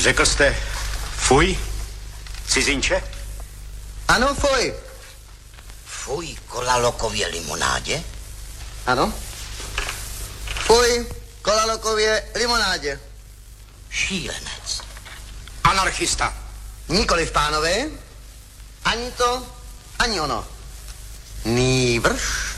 Řekl jste fuj, cizinče? Ano, fuj. Fuj kolalokově limonádě? Ano. Fuj kolalokově limonádě. Šílenec. Anarchista. Nikoliv, pánové. Ani to, ani ono. Nýbrž